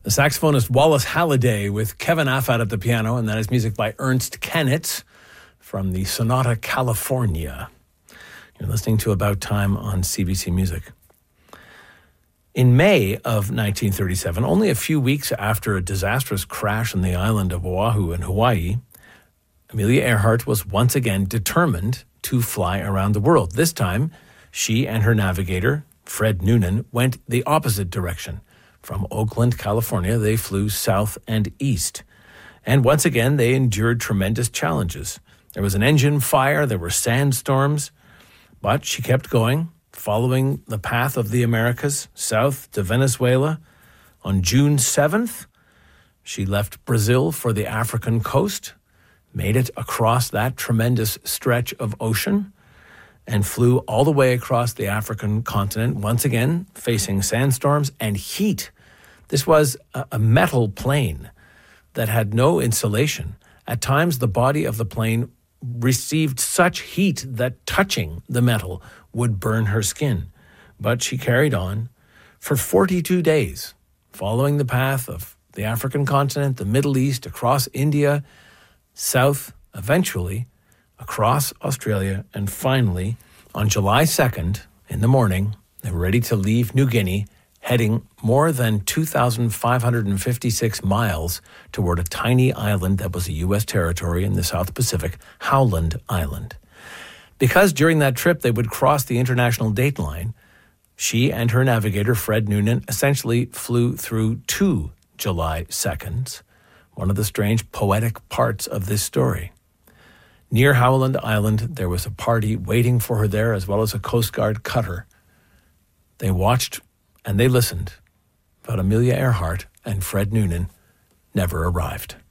The saxophonist Wallace Halliday with Kevin Affat at the piano, and that is music by Ernst Kennett from the Sonata California. You're listening to About Time on CBC Music. In May of 1937, only a few weeks after a disastrous crash on the island of Oahu in Hawaii, Amelia Earhart was once again determined to fly around the world. This time, she and her navigator, Fred Noonan, went the opposite direction. From Oakland, California, they flew south and east. And once again, they endured tremendous challenges. There was an engine fire, there were sandstorms, but she kept going, following the path of the Americas, south to Venezuela. On June 7th, she left Brazil for the African coast, made it across that tremendous stretch of ocean, and flew all the way across the African continent, once again facing sandstorms and heat. This was a metal plane that had no insulation. At times, the body of the plane received such heat that touching the metal would burn her skin. But she carried on for 42 days, following the path of the African continent, the Middle East, across India, south, eventually across Australia, and finally, on July 2nd, in the morning, they were ready to leave New Guinea, heading more than 2,556 miles toward a tiny island that was a U.S. territory in the South Pacific, Howland Island. Because during that trip they would cross the international date line, she and her navigator, Fred Noonan, essentially flew through 2 July 2nds, one of the strange poetic parts of this story. Near Howland Island, there was a party waiting for her there, as well as a Coast Guard cutter. They watched and they listened, but Amelia Earhart and Fred Noonan never arrived.